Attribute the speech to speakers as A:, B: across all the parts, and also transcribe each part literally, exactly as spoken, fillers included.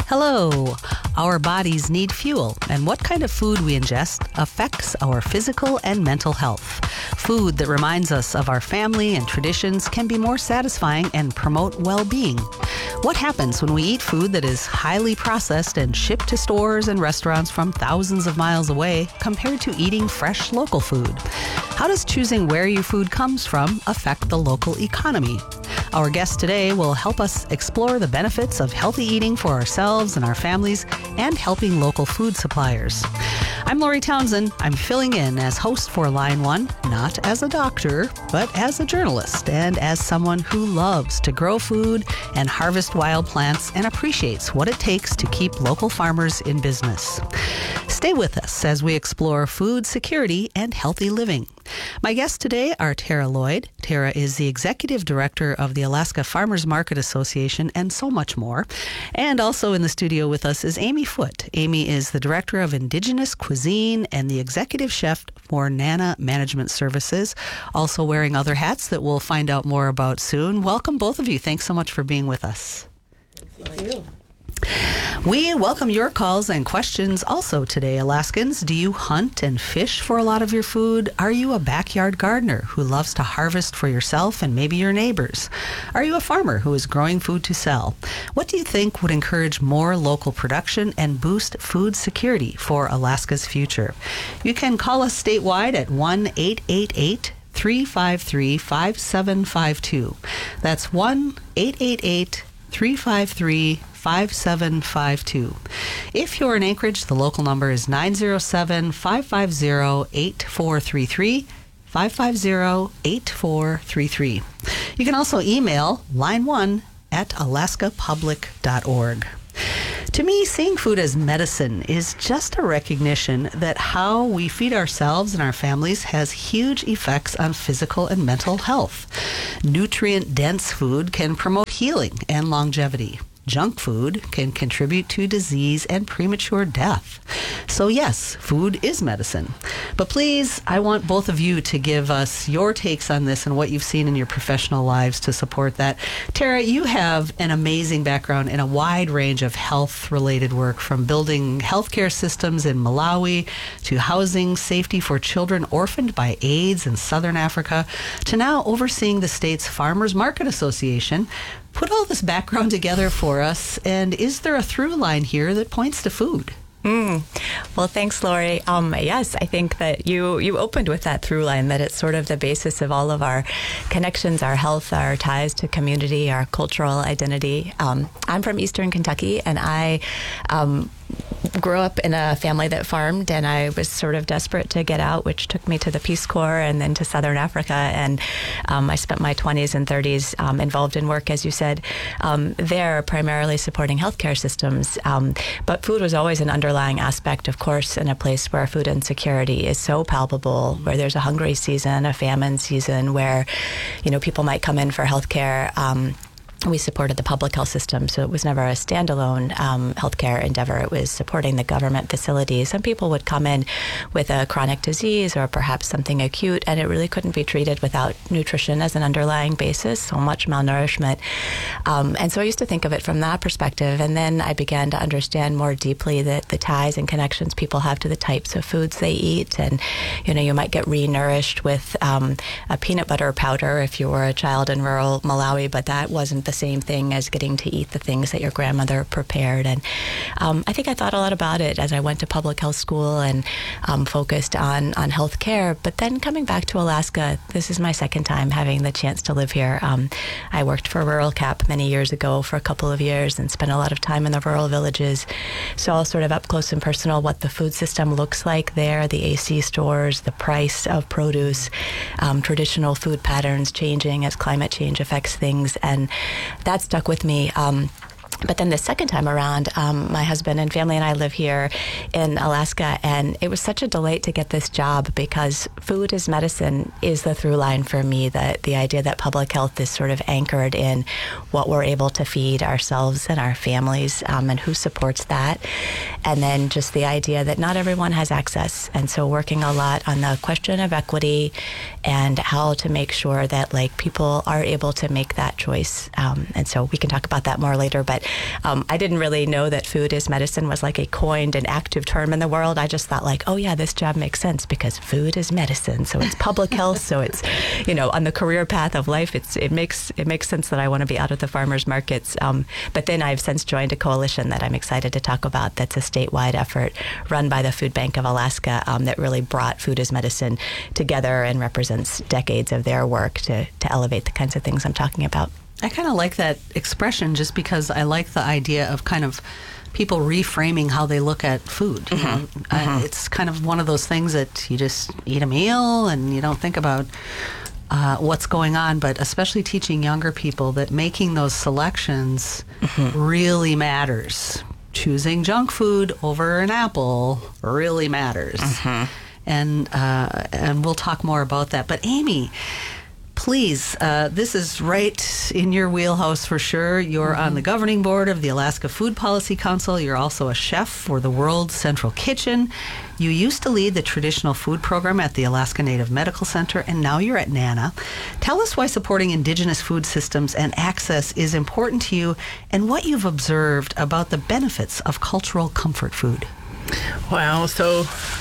A: Hello. Our bodies need fuel, and what kind of food we ingest affects our physical and mental health. Food that reminds us of our family and traditions can be more satisfying and promote well-being. What happens when we eat food that is highly processed and shipped to stores and restaurants from thousands of miles away compared to eating fresh local food? How does choosing where your food comes from affect the local economy? Our guest today will help us explore the benefits of healthy eating for ourselves and our families and helping local food suppliers. I'm Lori Townsend. I'm filling in as host for Line One, not as a doctor, but as a journalist and as someone who loves to grow food and harvest wild plants and appreciates what it takes to keep local farmers in business. Stay with us as we explore food security and healthy living. My guests today are Tara Lloyd. Tara is the executive director of the Alaska Farmers Market Association and so much more. And also in the studio with us is Amy Foote. Amy is the director of Indigenous Cuisine and the executive chef for Nana Management Services, also wearing other hats that we'll find out more about soon. Welcome, both of you. Thanks so much for being with us.
B: Thank you.
A: We welcome your calls and questions also today, Alaskans. Do you hunt and fish for a lot of your food? Are you a backyard gardener who loves to harvest for yourself and maybe your neighbors? Are you a farmer who is growing food to sell? What do you think would encourage more local production and boost food security for Alaska's future? You can call us statewide at one eight eight eight, three five three, five seven five two. That's one eight eight eight, three five three, five seven five two. If you're in Anchorage, the local number is nine zero seven, five five zero, eight four three three, five five zero, eight four three three. You can also email line one at alaska public dot org. To me, seeing food as medicine is just a recognition that how we feed ourselves and our families has huge effects on physical and mental health. Nutrient-dense food can promote healing and longevity. Junk food can contribute to disease and premature death. So yes, food is medicine. But please, I want both of you to give us your takes on this and what you've seen in your professional lives to support that. Tara, you have an amazing background in a wide range of health-related work, from building healthcare systems in Malawi to housing safety for children orphaned by AIDS in Southern Africa to now overseeing the state's Farmers Market Association. Put all this background together for us, and is there a through line here that points to food?
B: Mm. Well, thanks, Lori. Um, yes, I think that you, you opened with that through line, that it's sort of the basis of all of our connections, our health, our ties to community, our cultural identity. Um, I'm from Eastern Kentucky, and I um, grew up in a family that farmed, and I was sort of desperate to get out, which took me to the Peace Corps and then to Southern Africa. And um, I spent my twenties and thirties um, involved in work, as you said, um, there, primarily supporting healthcare systems. Um, but food was always an underlying aspect, of course, in a place where food insecurity is so palpable, where there's a hungry season, a famine season, where, you know, people might come in for healthcare. Um, We supported the public health system, so it was never a standalone um, healthcare endeavor. It was supporting the government facilities. Some people would come in with a chronic disease or perhaps something acute, and it really couldn't be treated without nutrition as an underlying basis, so much malnourishment. Um, and so I used to think of it from that perspective, and then I began to understand more deeply that the ties and connections people have to the types of foods they eat. And, you know, you might get re-nourished with um, a peanut butter powder if you were a child in rural Malawi, but that wasn't the same thing as getting to eat the things that your grandmother prepared. And um, I think I thought a lot about it as I went to public health school and um, focused on, on health care. But then coming back to Alaska, this is my second time having the chance to live here. Um, I worked for Rural Cap many years ago for a couple of years and spent a lot of time in the rural villages. Saw sort of up close and personal what the food system looks like there, the A C stores, the price of produce, um, traditional food patterns changing as climate change affects things. And that stuck with me. Um, But then the second time around, um, my husband and family and I live here in Alaska, and it was such a delight to get this job because food as medicine is the through line for me, that the idea that public health is sort of anchored in what we're able to feed ourselves and our families, um, and who supports that. And then just the idea that not everyone has access. And so working a lot on the question of equity and how to make sure that like people are able to make that choice. Um, and so we can talk about that more later, but um, I didn't really know that food is medicine was like a coined and active term in the world. I just thought like, oh yeah, this job makes sense because food is medicine. So it's public health. So it's, you know, on the career path of life, it's it makes it makes sense that I want to be out at the farmers markets. Um, but then I've since joined a coalition that I'm excited to talk about. That's a statewide effort run by the Food Bank of Alaska um, that really brought food as medicine together and represents decades of their work to, to elevate the kinds of things I'm talking about.
A: I kind of like that expression just because I like the idea of kind of people reframing how they look at food. You know?
B: Mm-hmm.
A: Uh, it's kind of one of those things that you just eat a meal and you don't think about uh, what's going on, but especially teaching younger people that making those selections mm-hmm. really matters. Choosing junk food over an apple really matters. Mm-hmm. And, uh, and we'll talk more about that. But Amy, please, uh, this is right in your wheelhouse for sure. You're mm-hmm. on the governing board of the Alaska Food Policy Council. You're also a chef for the World Central Kitchen. You used to lead the traditional food program at the Alaska Native Medical Center, and now you're at NANA. Tell us why supporting Indigenous food systems and access is important to you and what you've observed about the benefits of cultural comfort food.
C: Wow. So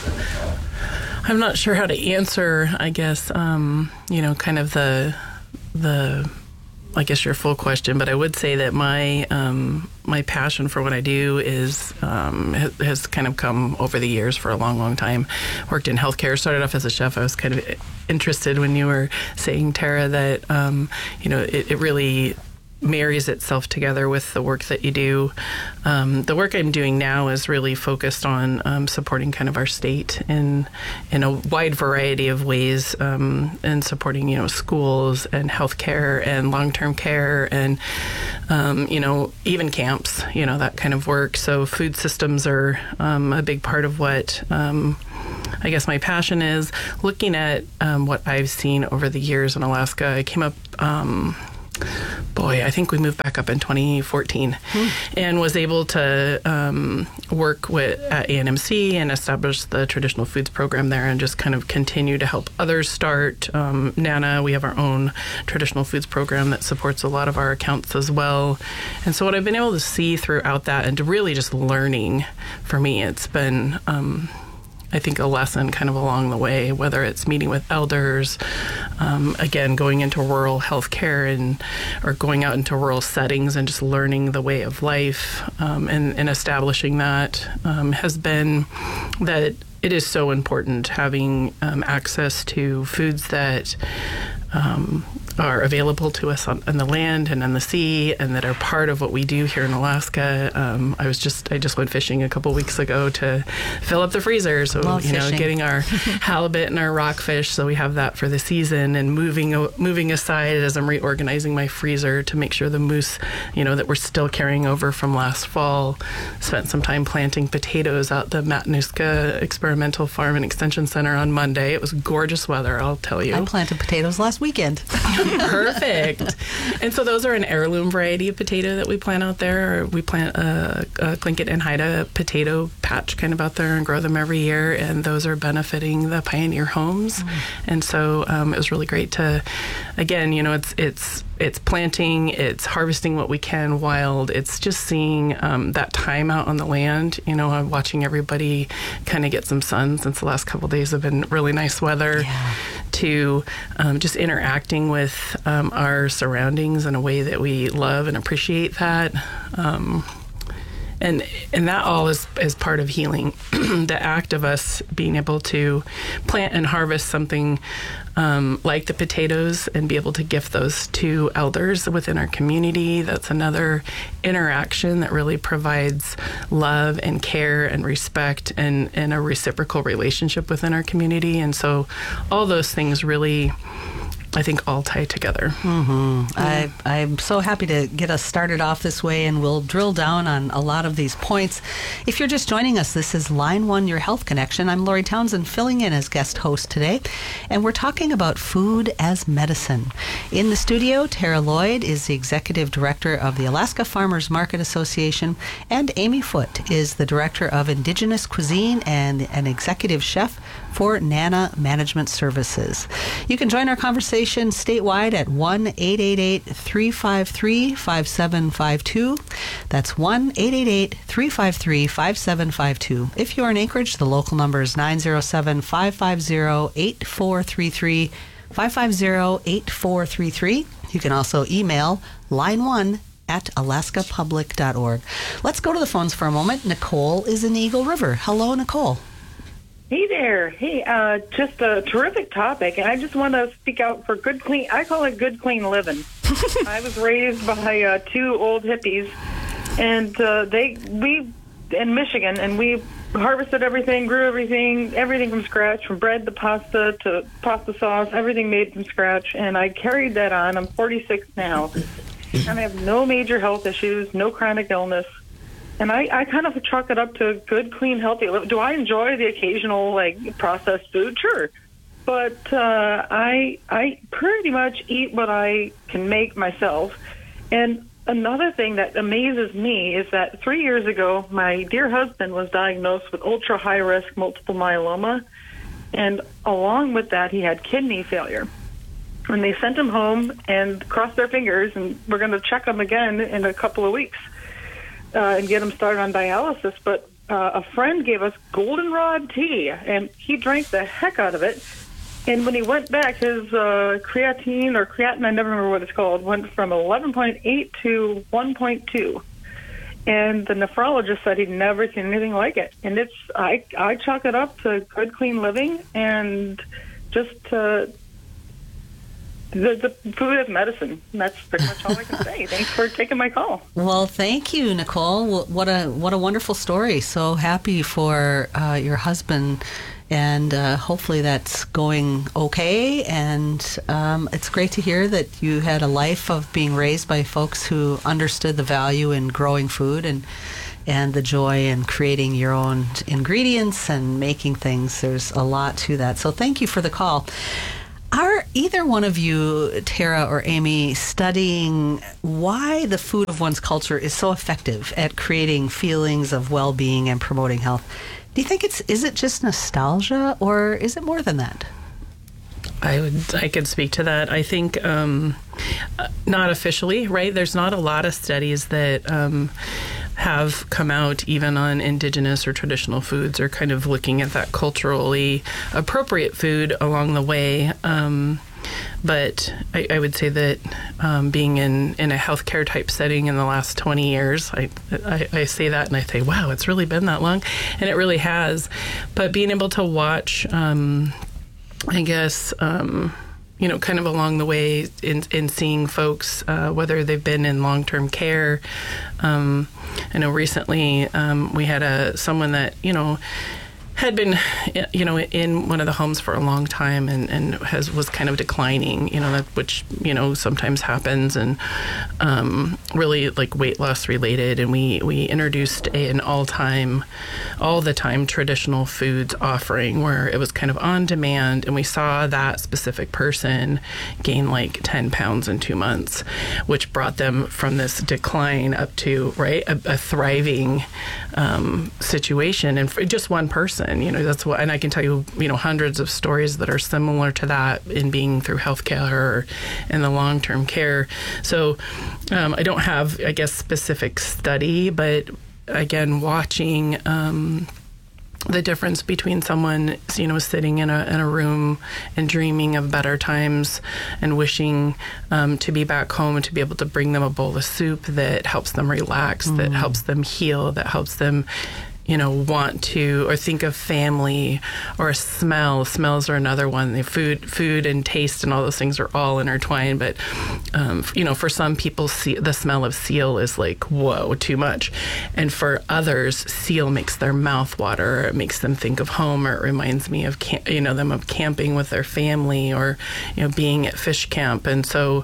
C: I'm not sure how to answer, I guess, um, you know, kind of the, the, I guess your full question, but I would say that my, um, my passion for what I do is, um, has, has kind of come over the years for a long, long time. Worked in healthcare, started off as a chef. I was kind of interested when you were saying, Tara, that, um, you know, it, it really marries itself together with the work that you do. Um, the work I'm doing now is really focused on um, supporting kind of our state in in a wide variety of ways, um, and supporting, you know, schools and healthcare and long-term care and, um, you know, even camps, you know, that kind of work. So food systems are um, a big part of what um, I guess my passion is. Looking at um, what I've seen over the years in Alaska, I came up um, Boy, I think we moved back up in twenty fourteen mm. and was able to um, work with at A N M C and establish the traditional foods program there and just kind of continue to help others start. Um, NANA, we have our own traditional foods program that supports a lot of our accounts as well. And so what I've been able to see throughout that and to really just learning, for me, it's been um, I think a lesson kind of along the way, whether it's meeting with elders, um, again, going into rural healthcare and or going out into rural settings and just learning the way of life um, and, and establishing that um, has been that it is so important having um, access to foods that um, are available to us on, on the land and on the sea and that are part of what we do here in Alaska. Um, I was just I just went fishing a couple weeks ago to fill up the freezer. So,
A: Love
C: you know,
A: fishing.
C: getting our halibut and our rockfish. So we have that for the season and moving moving aside as I'm reorganizing my freezer to make sure the moose, you know, that we're still carrying over from last fall. Spent some time planting potatoes out the Matanuska Experimental Farm and Extension Center on Monday. It was gorgeous weather, I'll tell you.
A: I planted potatoes last weekend.
C: Perfect. And so those are an heirloom variety of potato that we plant out there. We plant a, a Tlingit and Haida potato patch kind of out there and grow them every year. And those are benefiting the pioneer homes. Mm. And so um, it was really great to, again, you know, it's it's it's planting, it's harvesting what we can wild. It's just seeing um, that time out on the land. You know, I'm watching everybody kind of get some sun since the last couple of days have been really nice weather.
A: Yeah.
C: To um, just interacting with um, our surroundings in a way that we love and appreciate that. Um, and and that all is, is part of healing. The act of us being able to plant and harvest something um, like the potatoes and be able to gift those to elders within our community. That's another interaction that really provides love and care and respect and, and a reciprocal relationship within our community. And so all those things really, I think, all tie together.
A: Mm-hmm. I, I'm so happy to get us started off this way, and we'll drill down on a lot of these points. If you're just joining us, this is Line One, Your Health Connection. I'm Lori Townsend, filling in as guest host today, and we're talking about food as medicine. In the studio, Tara Lloyd is the Executive Director of the Alaska Farmers Market Association, and Amy Foote is the Director of Indigenous Cuisine and an Executive Chef for NANA Management Services. You can join our conversation information statewide at one eight eight eight, three five three, five seven five two. That's one eight eight eight, three five three, five seven five two. If you're in Anchorage, the local number is nine zero seven, five five zero, eight four three three, five five zero, eight four three three. You can also email line one at alaska public dot org. Let's go to the phones for a moment. Nicole is in Eagle River. Hello, Nicole.
D: Hey there. Hey, uh, just a terrific topic, and I just want to speak out for good, clean, I call it good, clean living. I was raised by uh, two old hippies, and uh, they, we, in Michigan, and we harvested everything, grew everything, everything from scratch, from bread to pasta to pasta sauce, everything made from scratch, and I carried that on. I'm forty-six now, and I have no major health issues, no chronic illness. And I, I kind of chalk it up to good, clean, healthy. Do I enjoy the occasional, like, processed food? Sure. But uh, I I pretty much eat what I can make myself. And another thing that amazes me is that three years ago, my dear husband was diagnosed with ultra-high-risk multiple myeloma. And along with that, he had kidney failure. And they sent him home and crossed their fingers, and we're going to check him again in a couple of weeks. Uh, and get him started on dialysis, but uh, a friend gave us goldenrod tea, and he drank the heck out of it. And when he went back, his uh, creatine or creatinine, I never remember what it's called, went from eleven point eight to one point two. And the nephrologist said he'd never seen anything like it. And it's I I chalk it up to good, clean living and just uh, The, the food is medicine. And that's pretty much all I can say. Thanks for taking my call.
A: Well, thank you, Nicole. What a what a wonderful story. So happy for uh, your husband, and uh, hopefully that's going okay. And um, it's great to hear that you had a life of being raised by folks who understood the value in growing food and and the joy in creating your own ingredients and making things. There's a lot to that. So thank you for the call. Are either one of you, Tara or Amy, studying why the food of one's culture is so effective at creating feelings of well-being and promoting health? Do you think it's, is it just nostalgia, or is it more than that?
C: I would, I could speak to that. I think um, not officially, right? There's not a lot of studies that um, have come out even on indigenous or traditional foods, or kind of looking at that culturally appropriate food along the way. Um, but I, I would say that um, being in, in a healthcare type setting in the last twenty years, I, I, I say that and I say, wow, it's really been that long. And it really has. But being able to watch, um, I guess, um, you know, kind of along the way in, in seeing folks, uh, whether they've been in long-term care. Um, I know recently um, we had a someone that, you know, had been, you know, in one of the homes for a long time and, and has was kind of declining, you know, that, which, you know, sometimes happens, and um, really like weight loss related. And we, we introduced a, an all-time, all the time traditional foods offering where it was kind of on demand. And we saw that specific person gain like ten pounds in two months, which brought them from this decline up to, right, a, a thriving um, situation. And for just one person. And, you know, that's what, and I can tell you, you know, hundreds of stories that are similar to that in being through healthcare or in the long-term care. So um, I don't have, I guess, specific study, but again, watching um, the difference between someone, you know, sitting in a in a room and dreaming of better times and wishing um, to be back home and to be able to bring them a bowl of soup that helps them relax, mm. that helps them heal, that helps them, you know, want to or think of family or a smell. Smells are another one. The food, food and taste and all those things are all intertwined. But, um, you know, for some people, see, the smell of seal is like, whoa, too much. And for others, seal makes their mouth water. It makes them think of home, or it reminds me of, camp, you know, them of camping with their family, or, you know, being at fish camp. And so,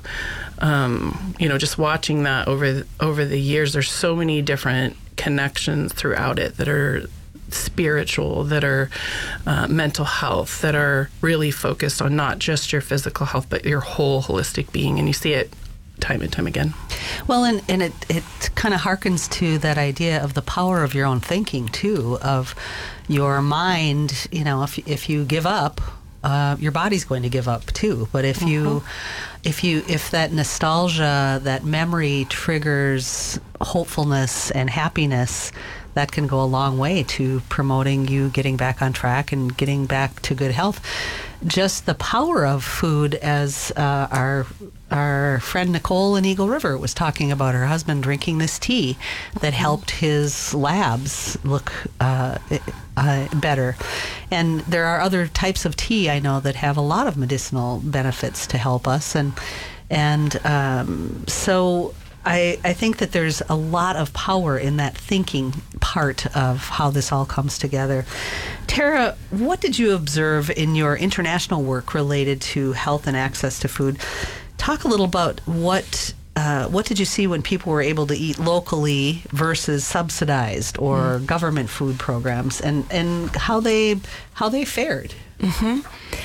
C: um, you know, just watching that over over the years, there's so many different connections throughout it that are spiritual, that are uh, mental health, that are really focused on not just your physical health, but your whole holistic being. And you see it time and time again.
A: Well, and, and it, it kind of harkens to that idea of the power of your own thinking, too, of your mind. You know, if if you give up, uh, your body's going to give up too. But if you, mm-hmm. if you, if that nostalgia, that memory triggers hopefulness and happiness, that can go a long way to promoting you getting back on track and getting back to good health. Just the power of food, as uh, our our friend Nicole in Eagle River was talking about her husband drinking this tea that helped his labs look uh, uh, better. And there are other types of tea I know that have a lot of medicinal benefits to help us. And and um, so I, I think that there's a lot of power in that thinking part of how this all comes together. Tara, what did you observe in your international work related to health and access to food? Talk a little about what uh, what did you see when people were able to eat locally versus subsidized or mm. government food programs, and, and how they how they fared?
B: Mm-hmm.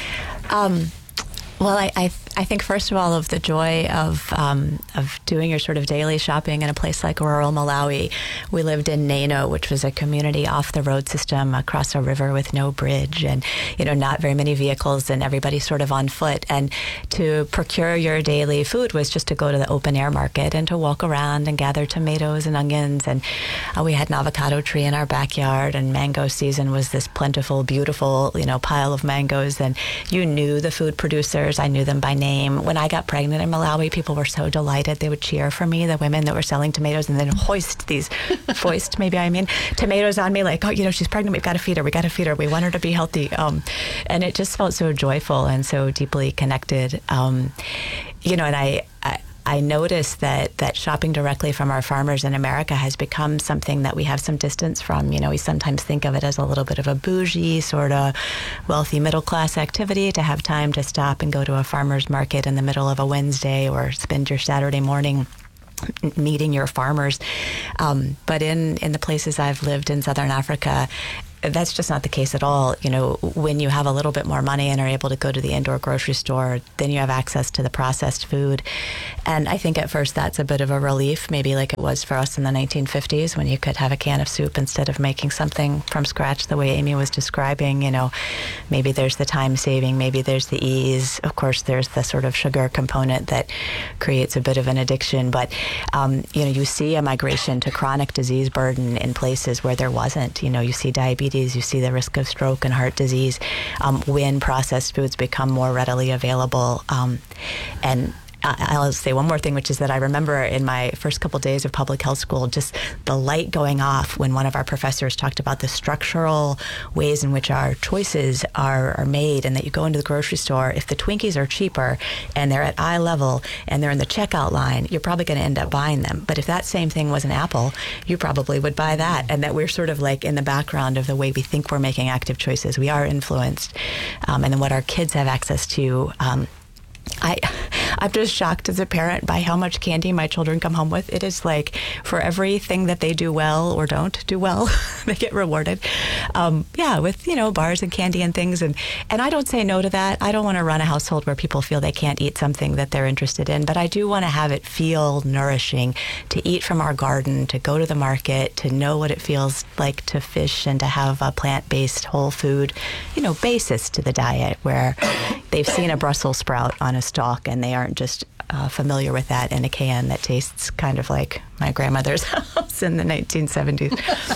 B: Um, well, I, I I think first of all of the joy of um, of doing your sort of daily shopping in a place like rural Malawi. We lived in Nano, which was a community off the road system across a river with no bridge, and you know not very many vehicles, and everybody sort of on foot. And to procure your daily food was just to go to the open air market and to walk around and gather tomatoes and onions. And uh, we had an avocado tree in our backyard, and mango season was this plentiful, beautiful, you know, pile of mangoes. And you knew the food producers. I knew them by name. When I got pregnant in Malawi, people were so delighted. They would cheer for me, the women that were selling tomatoes, and then hoist these, foist maybe I mean, tomatoes on me like, oh, you know, she's pregnant. We've got to feed her. We got to feed her. We want her to be healthy. Um, and it just felt so joyful and so deeply connected. Um, you know, and I, I I noticed that, that shopping directly from our farmers in America has become something that we have some distance from. You know, we sometimes think of it as a little bit of a bougie, sort of wealthy middle-class activity to have time to stop and go to a farmer's market in the middle of a Wednesday or spend your Saturday morning meeting your farmers. Um, but in, in the places I've lived in Southern Africa, that's just not the case at all. You know, when you have a little bit more money and are able to go to the indoor grocery store, then you have access to the processed food. And I think at first that's a bit of a relief, maybe like it was for us in the nineteen fifties when you could have a can of soup instead of making something from scratch the way Amy was describing. You know, maybe there's the time saving, maybe there's the ease. Of course, there's the sort of sugar component that creates a bit of an addiction. But, um, you know, you see a migration to chronic disease burden in places where there wasn't. You know, you see diabetes. You see the risk of stroke and heart disease um, when processed foods become more readily available. Um, and I'll say one more thing, which is that I remember in my first couple days of public health school, just the light going off when one of our professors talked about the structural ways in which our choices are, are made, and that you go into the grocery store, if the Twinkies are cheaper and they're at eye level and they're in the checkout line, you're probably going to end up buying them. But if that same thing was an apple, you probably would buy that. And that we're sort of like in the background of the way we think we're making active choices. We are influenced. Um, and then what our kids have access to. Um, I, I'm just shocked as a parent by how much candy my children come home with. It is like for everything that they do well or don't do well, they get rewarded. Um, yeah, with, you know, bars and candy and things. And, and I don't say no to that. I don't want to run a household where people feel they can't eat something that they're interested in. But I do want to have it feel nourishing to eat from our garden, to go to the market, to know what it feels like to fish and to have a plant-based whole food, you know, basis to the diet where they've seen a Brussels sprout on a stalk and they aren't just uh, familiar with that in a can that tastes kind of like my grandmother's house in the nineteen seventies.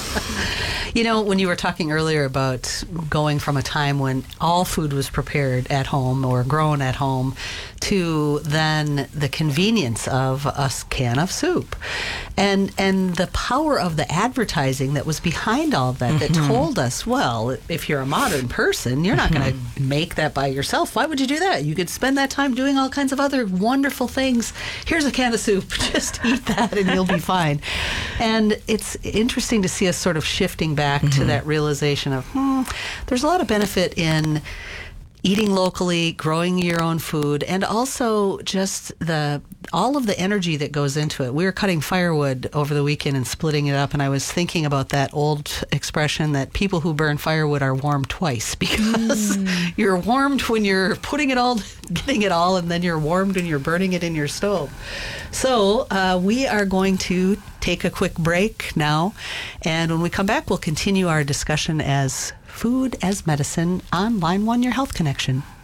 A: You know, when you were talking earlier about going from a time when all food was prepared at home or grown at home to then the convenience of a can of soup and and the power of the advertising that was behind all of that, mm-hmm. that told us, well, if you're a modern person, you're not mm-hmm. going to make that by yourself. Why would you do that? You could spend that time doing all kinds of other wonderful things. Here's a can of soup. Just eat that and you'll be fine. And it's interesting to see us sort of shifting back mm-hmm. to that realization of, hmm, there's a lot of benefit in eating locally, growing your own food, and also just the all of the energy that goes into it. We were cutting firewood over the weekend and splitting it up, and I was thinking about that old expression that people who burn firewood are warmed twice, because mm. you're warmed when you're putting it all, getting it all, and then you're warmed when you're burning it in your stove. So uh, we are going to take a quick break now, and when we come back, we'll continue our discussion as Food as Medicine on Line One, Your Health Connection.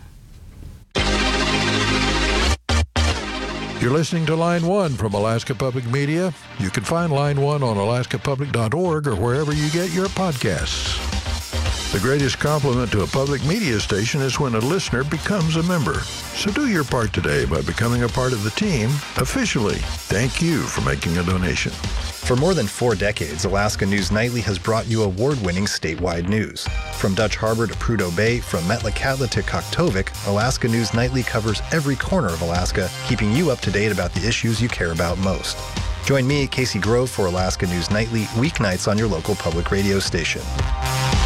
E: You're listening to Line One from Alaska Public Media. You can find Line One on alaska public dot org or wherever you get your podcasts. The greatest compliment to a public media station is when a listener becomes a member. So do your part today by becoming a part of the team officially. Thank you for making a donation.
F: For more than four decades, Alaska News Nightly has brought you award-winning statewide news. From Dutch Harbor to Prudhoe Bay, from Metlakatla to Kaktovik, Alaska News Nightly covers every corner of Alaska, keeping you up to date about the issues you care about most. Join me, Casey Grove, for Alaska News Nightly, weeknights on your local public radio station.